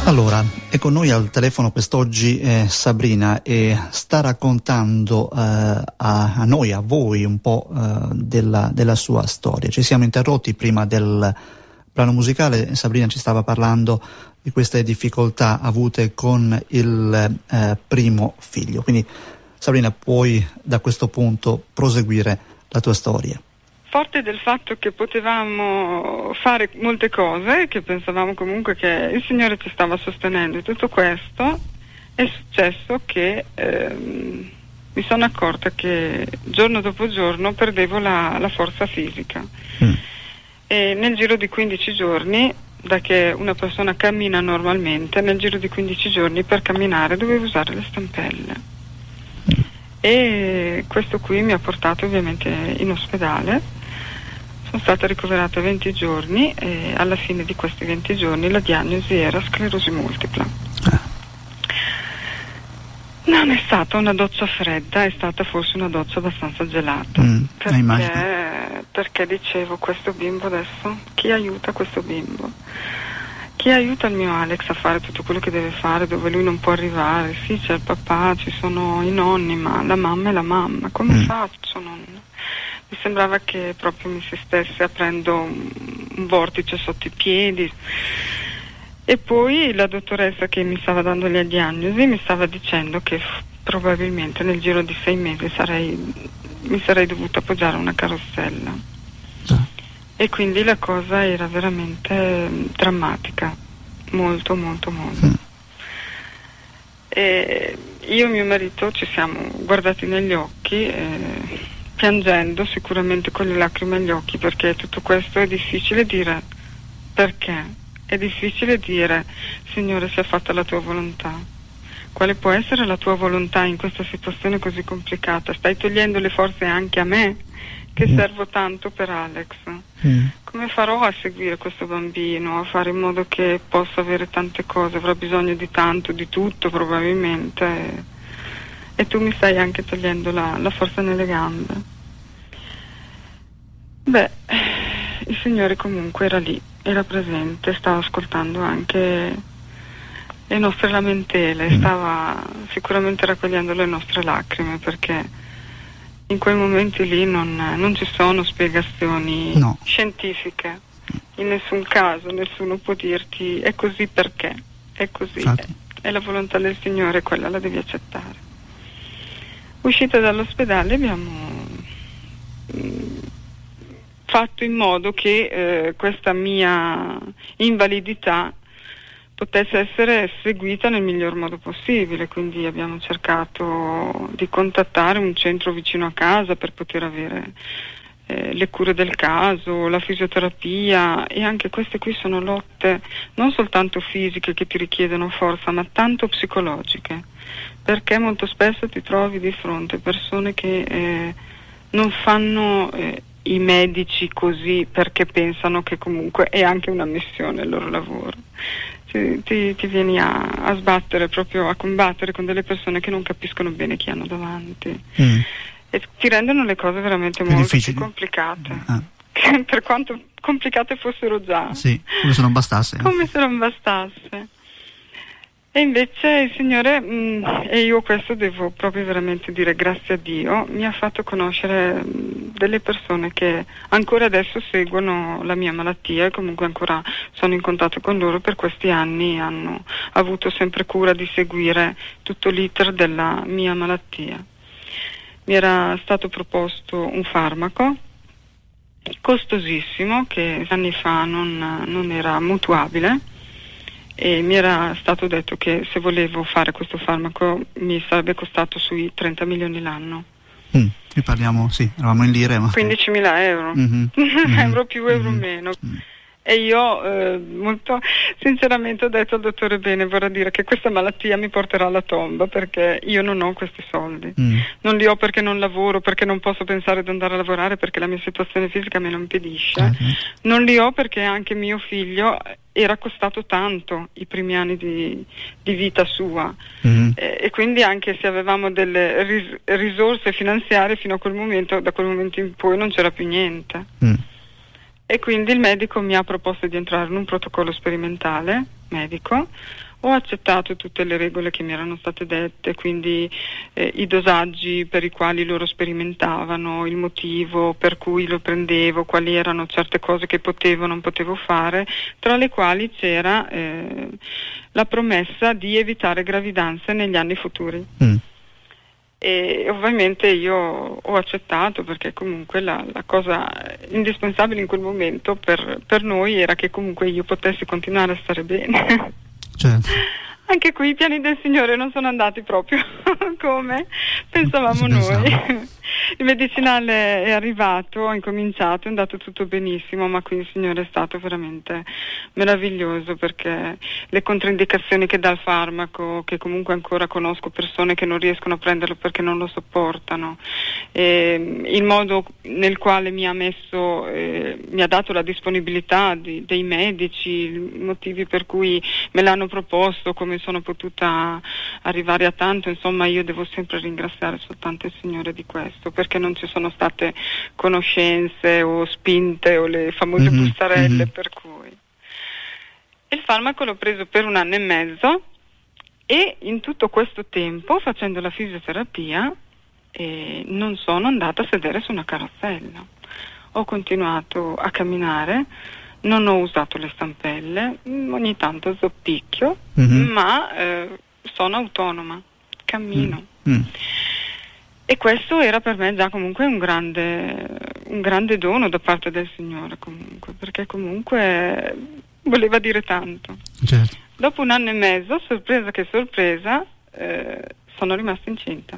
Allora, è con noi al telefono quest'oggi Sabrina e sta raccontando a noi, a voi, un po' della sua storia. Ci siamo interrotti prima del brano musicale. Sabrina ci stava parlando di queste difficoltà avute con il primo figlio. Quindi, Sabrina, puoi da questo punto proseguire la tua storia. Forte del fatto che potevamo fare molte cose, che pensavamo comunque che il Signore ci stava sostenendo in tutto questo, è successo che mi sono accorta che giorno dopo giorno perdevo la forza fisica. E nel giro di 15 giorni, da che una persona cammina normalmente, nel giro di 15 giorni per camminare dovevo usare le stampelle. E questo qui mi ha portato ovviamente in ospedale. Sono stata ricoverata 20 giorni e alla fine di questi 20 giorni la diagnosi era sclerosi multipla. Non è stata una doccia fredda, è stata forse una doccia abbastanza gelata. Perché dicevo, questo bimbo adesso, chi aiuta questo bimbo? Chi aiuta il mio Alex a fare tutto quello che deve fare dove lui non può arrivare? Sì, c'è il papà, ci sono i nonni, ma la mamma è la mamma. Come faccio? Mi sembrava che proprio mi si stesse aprendo un vortice sotto i piedi. E poi la dottoressa che mi stava dando le diagnosi mi stava dicendo che probabilmente nel giro di 6 mesi mi sarei dovuta appoggiare a una carrozzella. E quindi la cosa era veramente drammatica, molto molto molto. E io e mio marito ci siamo guardati negli occhi piangendo, sicuramente con le lacrime agli occhi, perché tutto questo è difficile dire perché, è difficile dire Signore, sia fatta la tua volontà. Quale può essere la tua volontà in questa situazione così complicata? Stai togliendo le forze anche a me, che servo tanto per Alex. Come farò a seguire questo bambino, a fare in modo che possa avere tante cose? Avrà bisogno di tanto, di tutto probabilmente, e tu mi stai anche togliendo la forza nelle gambe. Beh, il Signore comunque era lì, era presente, stava ascoltando anche le nostre lamentele, stava sicuramente raccogliendo le nostre lacrime, perché in quei momenti lì non ci sono spiegazioni scientifiche, in nessun caso nessuno può dirti è così perché, è così, è la volontà del Signore, quella la devi accettare. Uscita dall'ospedale abbiamo fatto in modo che questa mia invalidità potesse essere seguita nel miglior modo possibile, quindi abbiamo cercato di contattare un centro vicino a casa per poter avere le cure del caso, la fisioterapia, e anche queste qui sono lotte non soltanto fisiche che ti richiedono forza, ma tanto psicologiche, perché molto spesso ti trovi di fronte a persone che non fanno i medici così perché pensano che comunque è anche una missione il loro lavoro. Ti vieni a sbattere, proprio a combattere con delle persone che non capiscono bene chi hanno davanti e ti rendono le cose veramente molto difficili, più complicate, per quanto complicate fossero già, come se non bastasse. E invece il Signore, e io questo devo proprio veramente dire grazie a Dio, mi ha fatto conoscere delle persone che ancora adesso seguono la mia malattia e comunque ancora sono in contatto con loro. Per questi anni hanno avuto sempre cura di seguire tutto l'iter della mia malattia. Mi era stato proposto un farmaco costosissimo che anni fa non era mutuabile, e mi era stato detto che se volevo fare questo farmaco mi sarebbe costato sui 30 milioni l'anno. Qui parliamo, eravamo in lire, ma 15.000 euro, euro più, euro meno. E io molto sinceramente ho detto al dottore: bene, vorrà dire che questa malattia mi porterà alla tomba, perché io non ho questi soldi. Non li ho perché non lavoro, perché non posso pensare di andare a lavorare, perché la mia situazione fisica me lo impedisce. Non li ho perché anche mio figlio era costato tanto i primi anni di vita sua, e quindi anche se avevamo delle risorse finanziarie fino a quel momento, da quel momento in poi non c'era più niente. E quindi il medico mi ha proposto di entrare in un protocollo sperimentale medico, ho accettato tutte le regole che mi erano state dette, quindi i dosaggi per i quali loro sperimentavano, il motivo per cui lo prendevo, quali erano certe cose che potevo o non potevo fare, tra le quali c'era la promessa di evitare gravidanze negli anni futuri. E ovviamente io ho accettato, perché comunque la cosa indispensabile in quel momento per noi era che comunque io potessi continuare a stare bene. Certo. Anche qui i piani del Signore non sono andati proprio come pensavamo noi. Il medicinale è arrivato, ho incominciato, è andato tutto benissimo, ma qui il Signore è stato veramente meraviglioso, perché le controindicazioni che dà il farmaco, che comunque ancora conosco persone che non riescono a prenderlo perché non lo sopportano, il modo nel quale mi ha dato la disponibilità dei medici, i motivi per cui me l'hanno proposto, come sono potuta arrivare a tanto, insomma io devo sempre ringraziare soltanto il Signore di questo, perché non ci sono state conoscenze o spinte o le famose bustarelle, per cui il farmaco l'ho preso per 1 anno e mezzo, e in tutto questo tempo, facendo la fisioterapia, non sono andata a sedere su una carrozzella, ho continuato a camminare, non ho usato le stampelle, ogni tanto zoppicchio, ma sono autonoma, cammino. E questo era per me già comunque un grande dono da parte del Signore, comunque, perché comunque voleva dire tanto. Certo. Dopo 1 anno e mezzo, sorpresa che sorpresa, sono rimasta incinta.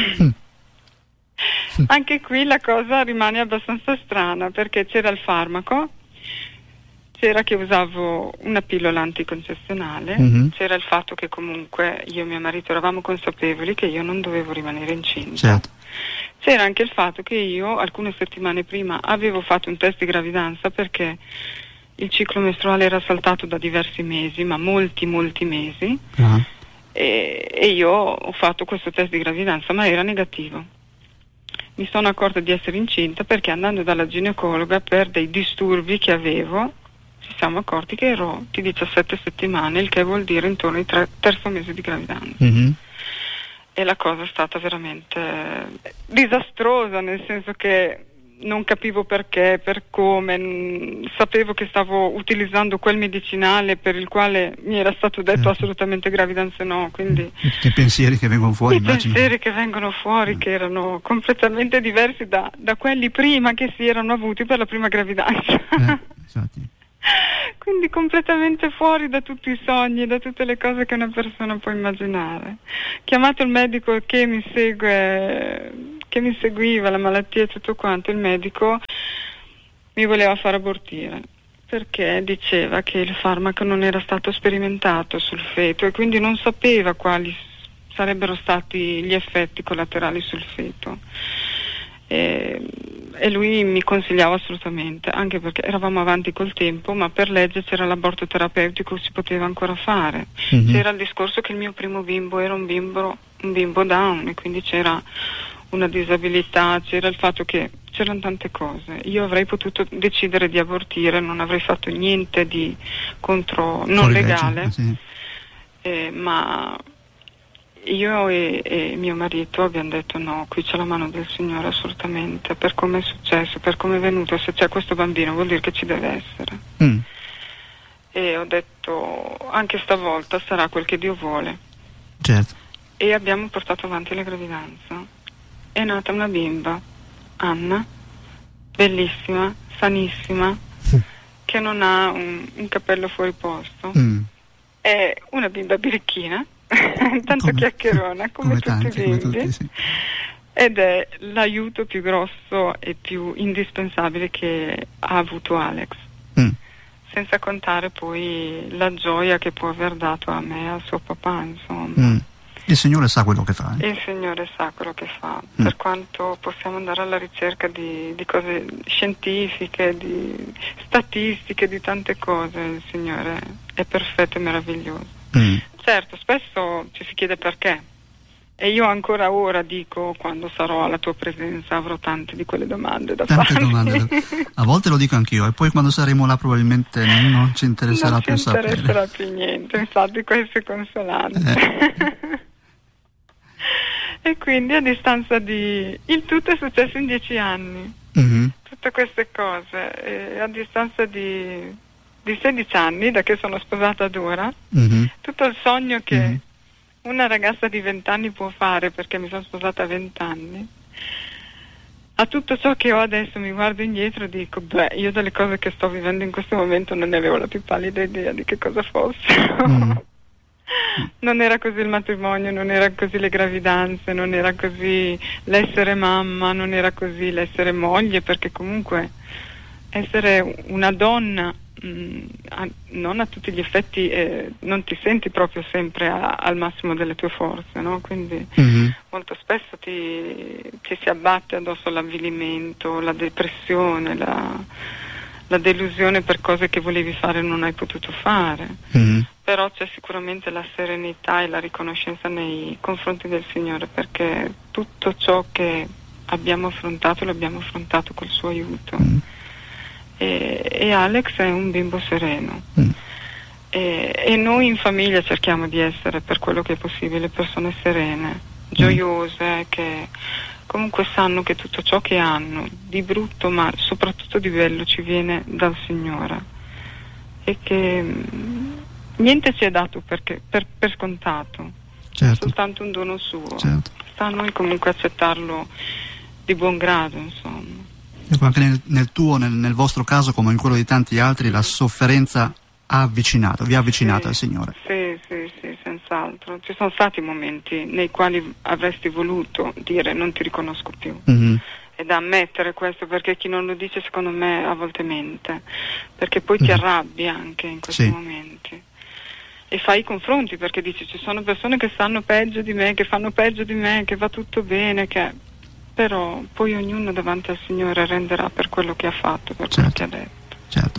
Anche qui la cosa rimane abbastanza strana, perché c'era il farmaco, c'era che usavo una pillola anticoncezionale, c'era il fatto che comunque io e mio marito eravamo consapevoli che io non dovevo rimanere incinta. Certo. C'era anche il fatto che io alcune settimane prima avevo fatto un test di gravidanza, perché il ciclo mestruale era saltato da diversi mesi, ma molti mesi, e io ho fatto questo test di gravidanza, ma era negativo. Mi sono accorta di essere incinta perché, andando dalla ginecologa per dei disturbi che avevo, ci siamo accorti che ero di 17 settimane, il che vuol dire intorno al terzo mese di gravidanza. E la cosa è stata veramente disastrosa, nel senso che non capivo perché, per come, sapevo che stavo utilizzando quel medicinale per il quale mi era stato detto assolutamente gravidanze no, quindi i pensieri che vengono fuori, immagino. Pensieri che vengono fuori che erano completamente diversi da quelli prima che si erano avuti per la prima gravidanza. Infatti. Quindi completamente fuori da tutti i sogni, da tutte le cose che una persona può immaginare. Chiamato il medico che mi seguiva la malattia e tutto quanto, il medico mi voleva far abortire, perché diceva che il farmaco non era stato sperimentato sul feto e quindi non sapeva quali sarebbero stati gli effetti collaterali sul feto. E lui mi consigliava assolutamente, anche perché eravamo avanti col tempo, ma per legge c'era l'aborto terapeutico, si poteva ancora fare. C'era il discorso che il mio primo bimbo era un bimbo Down, e quindi c'era una disabilità, c'era il fatto che c'erano tante cose. Io avrei potuto decidere di abortire, non avrei fatto niente di non legale, ma io e mio marito abbiamo detto no, qui c'è la mano del Signore assolutamente, per come è successo, per come è venuto, se c'è questo bambino vuol dire che ci deve essere. E ho detto anche stavolta sarà quel che Dio vuole. Certo. E abbiamo portato avanti la gravidanza. È nata una bimba, Anna, bellissima, sanissima, che non ha un capello fuori posto. È una bimba birichina, tanto chiacchierona come tutti i bimbi, sì. Ed è l'aiuto più grosso e più indispensabile che ha avuto Alex, senza contare poi la gioia che può aver dato a me e al suo papà, insomma. Il Signore sa quello che fa. Il Signore sa quello che fa, per quanto possiamo andare alla ricerca di cose scientifiche, di statistiche, di tante cose, il Signore è perfetto e meraviglioso. Certo, spesso ci si chiede perché, E io ancora ora dico, quando sarò alla tua presenza avrò tante di quelle domande da Tante farmi. domande. A volte lo dico anch'io, e poi quando saremo là probabilmente non ci interesserà non più ci sapere. interesserà più niente, infatti questo è consolante. E quindi a distanza di... Il tutto è successo in 10 anni, tutte queste cose, e a distanza di 16 anni, da che sono sposata ad ora, tutto il sogno che una ragazza di 20 anni può fare, perché mi sono sposata a 20 anni, a tutto ciò che ho adesso mi guardo indietro e dico, beh, io delle cose che sto vivendo in questo momento non ne avevo la più pallida idea di che cosa fosse. Non era così il matrimonio, non era così le gravidanze, non era così l'essere mamma, non era così l'essere moglie, perché comunque essere una donna non a tutti gli effetti non ti senti proprio sempre al massimo delle tue forze, no? Quindi molto spesso ti si abbatte addosso l'avvilimento, la depressione, la delusione per cose che volevi fare e non hai potuto fare. Però c'è sicuramente la serenità e la riconoscenza nei confronti del Signore, perché tutto ciò che abbiamo affrontato l'abbiamo affrontato col suo aiuto. E Alex è un bimbo sereno. E noi in famiglia cerchiamo di essere, per quello che è possibile, persone serene, gioiose, che comunque sanno che tutto ciò che hanno di brutto, ma soprattutto di bello, ci viene dal Signore, e che niente ci è dato per scontato, è soltanto un dono suo. Sta a noi comunque accettarlo di buon grado, insomma. Ecco, anche nel vostro caso, come in quello di tanti altri, la sofferenza vi ha avvicinato al Signore. Sì, senz'altro. Ci sono stati momenti nei quali avresti voluto dire non ti riconosco più. È da ammettere questo, perché chi non lo dice secondo me a volte mente, perché poi ti arrabbi anche in questi momenti e fai i confronti, perché dici ci sono persone che stanno peggio di me, che fanno peggio di me, che va tutto bene, però poi ognuno davanti al Signore renderà per quello che ha fatto, per quello che ha detto.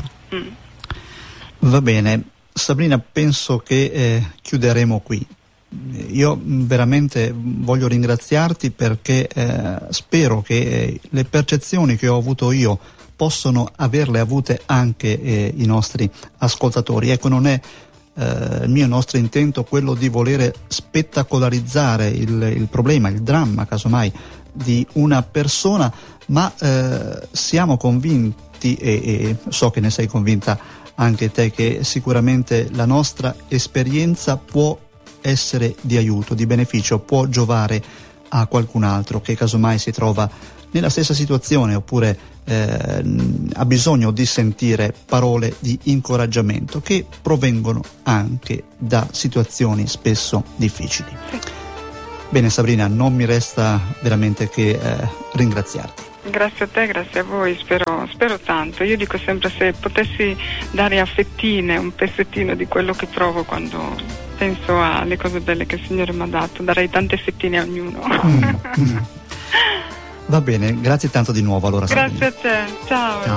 Va bene, Sabrina, penso che chiuderemo qui. Io veramente voglio ringraziarti, perché spero che le percezioni che ho avuto io possono averle avute anche i nostri ascoltatori. Ecco, non è il nostro intento quello di volere spettacolarizzare il problema, il dramma casomai di una persona, ma siamo convinti, e so che ne sei convinta anche te, che sicuramente la nostra esperienza può essere di aiuto, di beneficio, può giovare a qualcun altro che casomai si trova nella stessa situazione, oppure ha bisogno di sentire parole di incoraggiamento che provengono anche da situazioni spesso difficili. Bene Sabrina, non mi resta veramente che ringraziarti. Grazie a te, grazie a voi, spero tanto. Io dico sempre, se potessi dare a fettine un pezzettino di quello che provo quando penso alle cose belle che il Signore mi ha dato, darei tante fettine a ognuno. Va bene, grazie tanto di nuovo allora Sabrina. Grazie a te, ciao.